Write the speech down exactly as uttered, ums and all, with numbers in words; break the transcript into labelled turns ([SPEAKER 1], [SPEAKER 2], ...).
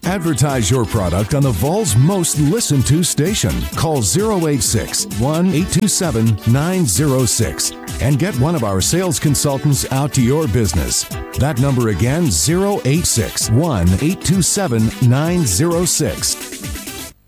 [SPEAKER 1] Advertise your product on the Vols most listened to station. Call zero eight six, one eight two seven, nine zero six and get one of our sales consultants out to your business. That number again, zero eight six, one eight two seven, nine zero six.